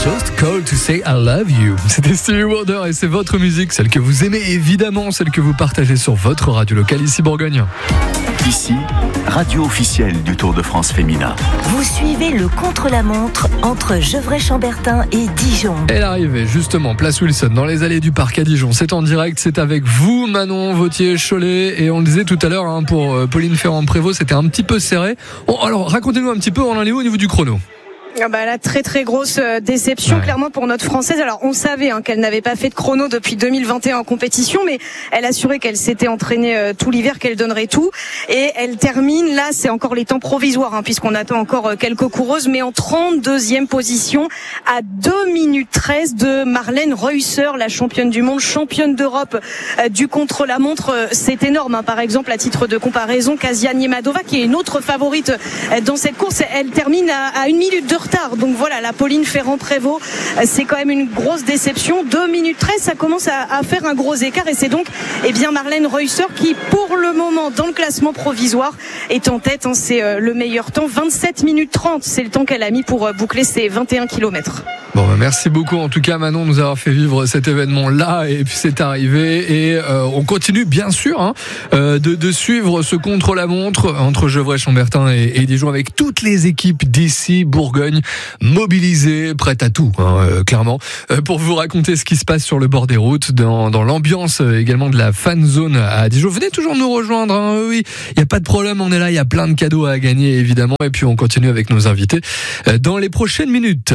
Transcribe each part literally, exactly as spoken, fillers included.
Just Call to Say I Love You. C'était Stevie Wonder et c'est votre musique, celle que vous aimez évidemment, celle que vous partagez sur votre radio locale ici Bourgogne. Ici, radio officielle du Tour de France féminin. Vous suivez le contre-la-montre entre Gevrey-Chambertin et Dijon. Elle arrivait justement, place Wilson, dans les allées du parc à Dijon. C'est en direct, c'est avec vous, Manon Vauthier-Cholet. Et on le disait tout à l'heure, hein, pour Pauline Ferrand-Prévot, c'était un petit peu serré. Bon, alors, racontez-nous un petit peu, on en est où au niveau du chrono ? Ah bah, la très très grosse déception, ouais. Clairement pour notre Française. Alors on savait hein, qu'elle n'avait pas fait de chrono depuis deux mille vingt et un en compétition, mais elle assurait qu'elle s'était entraînée euh, tout l'hiver, qu'elle donnerait tout. Et elle termine, là c'est encore les temps provisoires, hein, puisqu'on attend encore euh, quelques coureuses, mais en trente-deuxième position, à deux minutes treize de Marlène Reusser, la championne du monde, championne d'Europe euh, du contre-la-montre. Euh, c'est énorme, hein. Par exemple, à titre de comparaison, Kasia Niemadova, qui est une autre favorite euh, dans cette course, elle termine à, à une minute de retard. Donc voilà, la Pauline Ferrand-Prévot, c'est quand même une grosse déception. deux minutes treize, ça commence à, à faire un gros écart et c'est donc eh bien Marlène Reusser qui, pour le moment, dans le classement provisoire, est en tête. Hein, c'est euh, le meilleur temps, vingt-sept minutes trente. C'est le temps qu'elle a mis pour euh, boucler ses vingt et un kilomètres. Bon, bah merci beaucoup en tout cas Manon de nous avoir fait vivre cet événement-là et puis c'est arrivé et euh, on continue bien sûr hein, euh, de, de suivre ce contre-la-montre entre Gevrey-Chambertin et, et Dijon avec toutes les équipes d'ici Bourgogne mobilisées, prêtes à tout hein, euh, clairement euh, pour vous raconter ce qui se passe sur le bord des routes dans, dans l'ambiance euh, également de la fan zone à Dijon. Venez toujours nous rejoindre, hein, oui, il n'y a pas de problème, on est là, il y a plein de cadeaux à gagner évidemment et puis on continue avec nos invités euh, dans les prochaines minutes.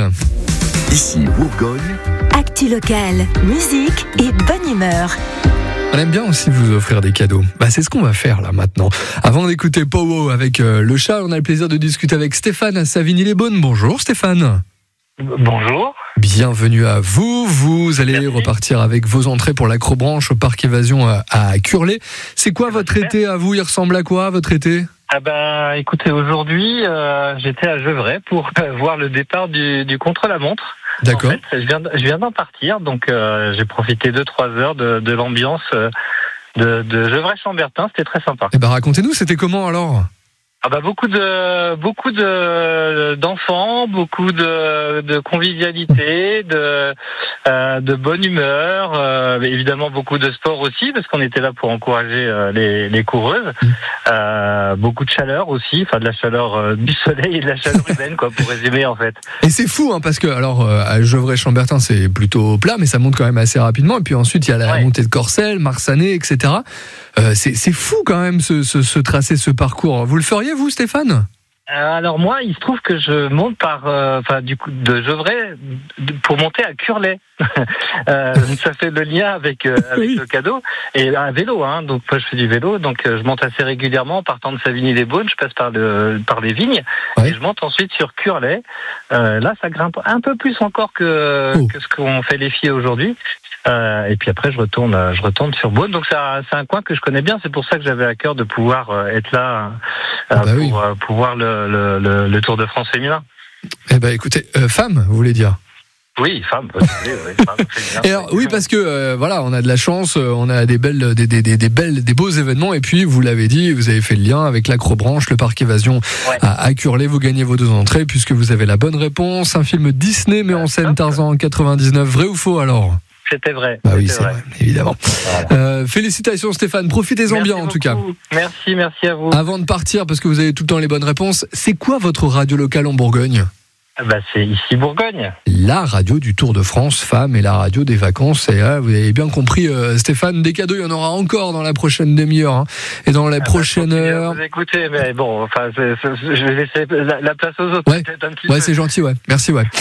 Ici, Bourgogne. Actu locale, musique et bonne humeur. On aime bien aussi vous offrir des cadeaux. Bah, c'est ce qu'on va faire là maintenant. Avant d'écouter Powo avec euh, le chat, on a le plaisir de discuter avec Stéphane à Savigny-les-Beaunes. Bonjour Stéphane. Bonjour. Bienvenue à vous. Vous allez Merci. repartir avec vos entrées pour l'acrobranche au parc Évasion à, à Curlé. C'est quoi votre été à vous ? Il ressemble à quoi votre été ? Ah ben, écoutez, aujourd'hui, euh, j'étais à Gevrey pour euh, voir le départ du, du contre-la-montre. D'accord. En fait, je viens, je viens d'en partir, donc euh, j'ai profité de trois heures de, de l'ambiance euh, de, de Gevrey-Chambertin. C'était très sympa. Eh ben, racontez-nous, c'était comment alors ? Ah bah beaucoup de beaucoup de d'enfants, beaucoup de de convivialité, de euh, de bonne humeur, euh, évidemment beaucoup de sport aussi parce qu'on était là pour encourager euh, les les coureuses. Euh, beaucoup de chaleur aussi, enfin de la chaleur euh, du soleil et de la chaleur humaine quoi pour résumer en fait. Et c'est fou hein, parce que alors euh, à Gevrey-Chambertin c'est plutôt plat mais ça monte quand même assez rapidement et puis ensuite il y a la Ouais. montée de Corcelles, Marsanais, et cetera. Euh, c'est c'est fou quand même ce, ce ce tracé, ce parcours. Vous le feriez vous Stéphane ? Alors moi, il se trouve que je monte par, euh, enfin du coup de Gevrey pour monter à Curlé. euh, ça fait le lien avec euh, avec Oui. le cadeau et un vélo, hein. Donc moi je fais du vélo, donc euh, je monte assez régulièrement en partant de Savigny-les-Beaunes, je passe par le par les vignes Ouais. et je monte ensuite sur Curlé. Euh, là, ça grimpe un peu plus encore que Oh. que ce qu'ont fait les filles aujourd'hui. Euh, et puis après, je retourne, je retourne sur Beaune. Donc c'est un, c'est un coin que je connais bien. C'est pour ça que j'avais à cœur de pouvoir euh, être là euh, Ah bah pour, oui. euh, pour voir le, le, le, le Tour de France féminin. Eh ben écoutez, euh, femme, vous voulez dire ? Oui, femme. Oui, oui, femme féminin. Et alors, oui, parce que euh, voilà, on a de la chance, euh, on a des belles, des, des, des, des belles, des beaux événements. Et puis, vous l'avez dit, vous avez fait le lien avec l'acrobranche, le parc Évasion Ouais. à, à Curlé. Vous gagnez vos deux entrées puisque vous avez la bonne réponse. Un film Disney met en scène Tarzan en quatre-vingt-dix-neuf. Vrai ou faux alors ? C'était vrai. Bah oui, C'était c'est vrai, évidemment. Voilà. Euh, félicitations Stéphane, profitez-en Merci bien en tout cas. beaucoup. Merci, merci à vous. Avant de partir, parce que vous avez tout le temps les bonnes réponses, c'est quoi votre radio locale en Bourgogne ? Bah, c'est ici Bourgogne. La radio du Tour de France Femmes et la radio des vacances. Et euh, vous avez bien compris, euh, Stéphane, des cadeaux, il y en aura encore dans la prochaine demi-heure hein, et dans la Ah bah, prochaine continuez à heure. Vous écoutez, mais bon, enfin, c'est, c'est, je vais laisser la, la place aux autres. Ouais. Peut-être un petit Ouais, peu. c'est gentil, ouais. Merci, ouais.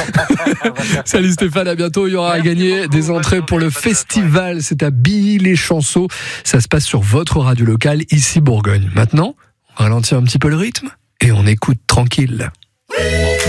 Salut Stéphane, à bientôt. Il y aura à Merci gagner beaucoup, des bonne entrées journée, pour le bonne festival. C'est à Billy-les-Chanceaux. Ça se passe sur votre radio locale, ici Bourgogne. Maintenant, on ralentit un petit peu le rythme et on écoute tranquille.